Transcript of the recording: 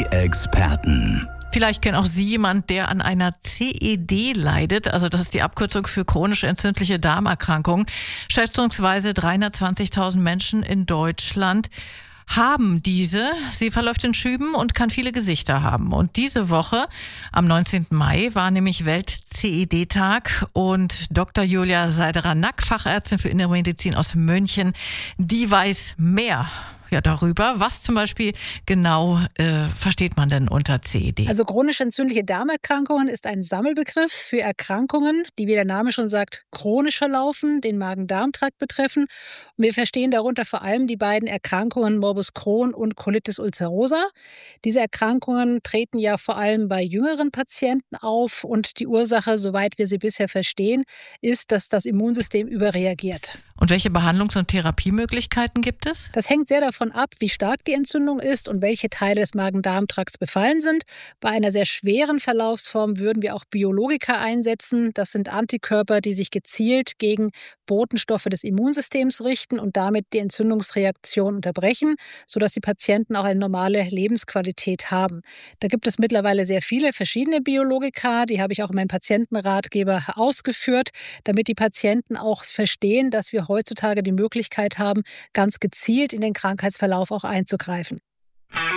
CED-Experten. Vielleicht kennt auch Sie jemanden, der an einer CED leidet. Also das ist die Abkürzung für chronische entzündliche Darmerkrankung. Schätzungsweise 320.000 Menschen in Deutschland haben diese. Sie verläuft in Schüben und kann viele Gesichter haben. Und diese Woche, am 19. Mai, war nämlich Welt-CED-Tag. Und Dr. Julia Seiderer-Nack, Fachärztin für Innere Medizin aus München, die weiß mehr darüber. Was zum Beispiel genau versteht man denn unter CED? Also chronisch entzündliche Darmerkrankungen ist ein Sammelbegriff für Erkrankungen, die, wie der Name schon sagt, chronisch verlaufen, den Magen-Darm-Trakt betreffen. Und wir verstehen darunter vor allem die beiden Erkrankungen Morbus Crohn und Colitis ulcerosa. Diese Erkrankungen treten ja vor allem bei jüngeren Patienten auf und die Ursache, soweit wir sie bisher verstehen, ist, dass das Immunsystem überreagiert. Und welche Behandlungs- und Therapiemöglichkeiten gibt es? Das hängt sehr davon ab, wie stark die Entzündung ist und welche Teile des Magen-Darm-Trakts befallen sind. Bei einer sehr schweren Verlaufsform würden wir auch Biologika einsetzen. Das sind Antikörper, die sich gezielt gegen Botenstoffe des Immunsystems richten und damit die Entzündungsreaktion unterbrechen, sodass die Patienten auch eine normale Lebensqualität haben. Da gibt es mittlerweile sehr viele verschiedene Biologika. Die habe ich auch in meinem Patientenratgeber ausgeführt, damit die Patienten auch verstehen, dass wir heutzutage die Möglichkeit haben, ganz gezielt in den Krankheitsverlauf auch einzugreifen.